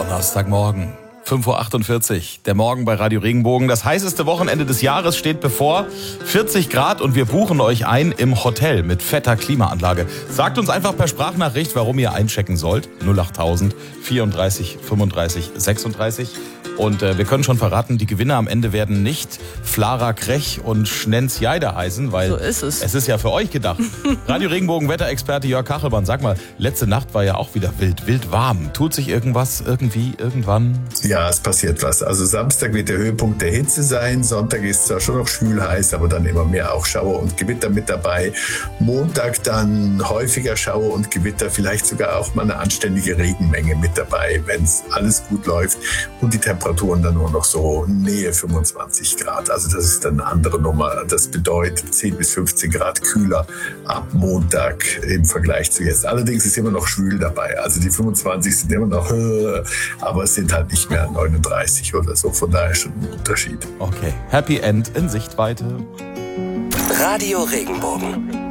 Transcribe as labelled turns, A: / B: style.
A: Donnerstagmorgen, 5.48 Uhr, der Morgen bei Radio Regenbogen. Das heißeste Wochenende des Jahres steht bevor. 40 Grad und wir buchen euch ein im Hotel mit fetter Klimaanlage. Sagt uns einfach per Sprachnachricht, warum ihr einchecken sollt. 08000 34 35 36. Und wir können schon verraten, die Gewinner am Ende werden nicht Flara Krech und Schnenz Jeider heißen, weil
B: so ist es.
A: Es ist ja für euch gedacht. Radio Regenbogen Wetterexperte Jörg Kachelmann, sag mal, letzte Nacht war ja auch wieder wild warm. Tut sich irgendwas irgendwie, irgendwann?
C: Ja, es passiert was. Also Samstag wird der Höhepunkt der Hitze sein. Sonntag ist zwar schon noch schwül heiß, aber dann immer mehr auch Schauer und Gewitter mit dabei. Montag dann häufiger Schauer und Gewitter, vielleicht sogar auch mal eine anständige Regenmenge mit dabei, wenn es alles gut läuft. Und die Temperaturen dann nur noch so Nähe 25 Grad. Also das ist dann eine andere Nummer. Das bedeutet 10 bis 15 Grad kühler ab Montag im Vergleich zu jetzt. Allerdings ist immer noch schwül dabei. Also die 25 sind immer noch, aber es sind halt nicht mehr 39 oder so. Von daher schon ein Unterschied.
A: Okay, Happy End in Sichtweite.
D: Radio Regenbogen.